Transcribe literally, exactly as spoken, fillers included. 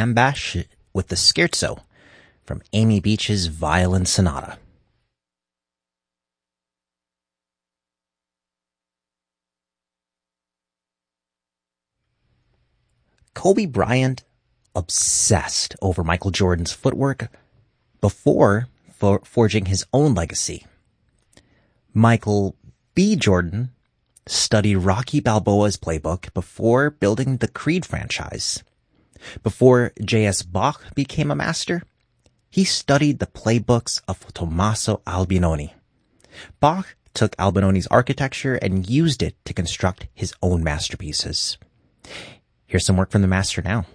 Rambash with the Scherzo from Amy Beach's Violin Sonata. Kobe Bryant obsessed over Michael Jordan's footwork before for forging his own legacy. Michael B. Jordan studied Rocky Balboa's playbook before building the Creed franchise. Before J S. Bach became a master, he studied the playbooks of Tommaso Albinoni. Bach took Albinoni's architecture and used it to construct his own masterpieces. Here's some work from the master now.